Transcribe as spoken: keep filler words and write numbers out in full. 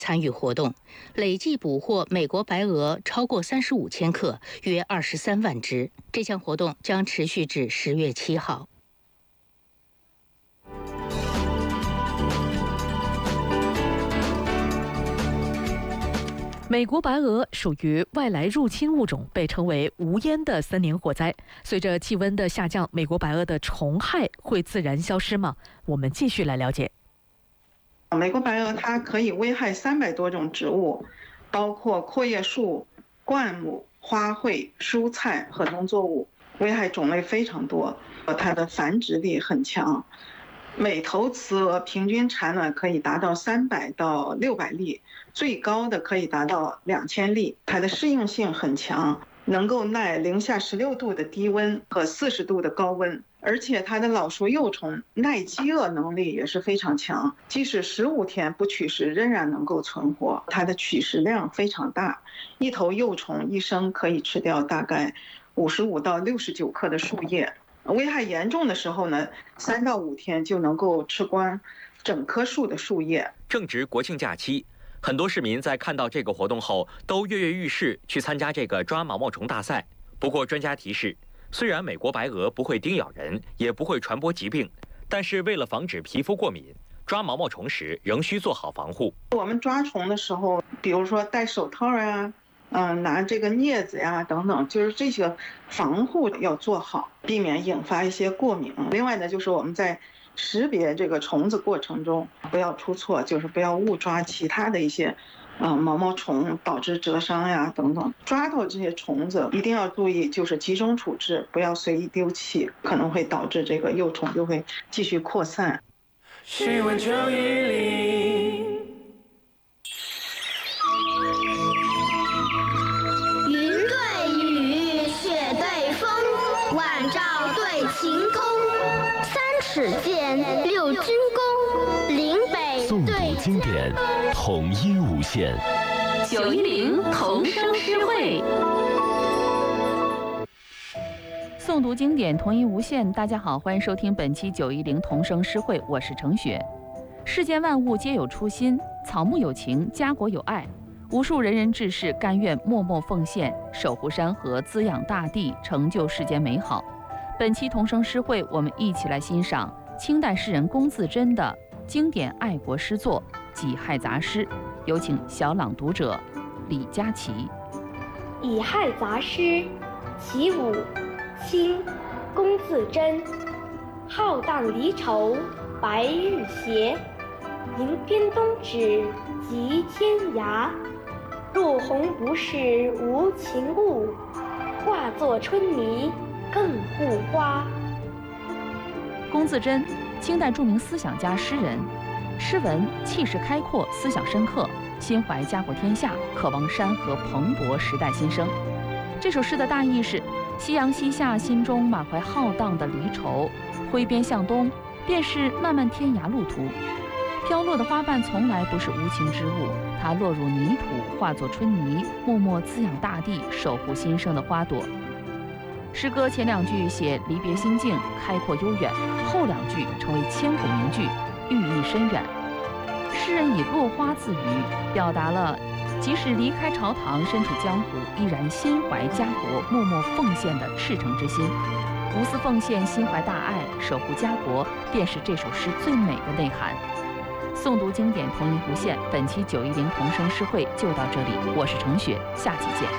参与活动，累计捕获美国白鹅超过三十五千克，约二十三万只。这项活动将持续至十月七号。 美国白鹅属于外来入侵物种，被称为无烟的森林火灾。随着气温的下降，美国白鹅的虫害会自然消失吗？我们继续来了解。 美国白鹅它可以危害三百多种植物，包括阔叶树、灌木、花卉、蔬菜和农作物，危害种类非常多。它的繁殖力很强，每头雌鹅平均产卵可以达到三百到六百粒，最高的可以达到两千粒。它的适应性很强，能够耐零下十六度的低温和四十度的高温。而且它的老熟幼虫耐饥饿能力也是非常强，即使十五天不取食，仍然能够存活。它的取食量非常大，一头幼虫一生可以吃掉大概五十五到六十九克的树叶。危害严重的时候呢，三到五天就能够吃光整棵树的树叶。 正值国庆假期，很多市民在看到这个活动后，都跃跃欲试去参加这个抓毛毛虫大赛。不过，专家提示，虽然美国白鹅不会叮咬人，也不会传播疾病，但是为了防止皮肤过敏，抓毛毛虫时仍需做好防护。 我们抓虫的时候，比如说戴手套啊，嗯、呃，拿这个镊子呀等等，就是这些防护要做好，避免引发一些过敏。另外呢，就是我们在识别这个虫子过程中不要出错，就是不要误抓其他的一些嗯，毛毛虫导致蛰伤呀等等。抓到这些虫子一定要注意，就是集中处置，不要随意丢弃，可能会导致这个幼虫就会继续扩散。 新闻九一零， 云对雨，雪对风，晚照对晴空。三尺剑，六钧弓，岭北诵读经典，统一无限。 九一零童声诗会， 诵读经典，同音无限。大家好，欢迎收听本期九一零童声诗会，我是程雪。世间万物皆有初心，草木有情，家国有爱，无数仁人志士甘愿默默奉献，守护山河，滋养大地，成就世间美好。本期童声诗会，我们一起来欣赏清代诗人龚自珍的经典爱国诗作《己亥杂诗》，有请小朗读者李佳琪。 《己亥杂诗》其五，清，龚自珍。浩荡离愁白日斜，迎宾东指即天涯。落红不是无情物，化作春泥更护花。 龚自珍，清代著名思想家、诗人，诗文气势开阔，思想深刻，心怀家国天下，渴望山河蓬勃，时代新生。这首诗的大意是：夕阳西下，心中满怀浩荡的离愁，挥鞭向东，便是漫漫天涯路途。飘落的花瓣从来不是无情之物，它落入泥土，化作春泥，默默滋养大地，守护新生的花朵。诗歌前两句写离别心境，开阔悠远，后两句成为千古名句，寓意深远。诗人以落花自娱，表达了即使离开朝堂，身处江湖，依然心怀家国，默默奉献的赤诚之心。无私奉献，心怀大爱，守护家国，便是这首诗最美的内涵。诵读经典，同音无限。本期九一零童声诗会就到这里，我是程雪，下期见。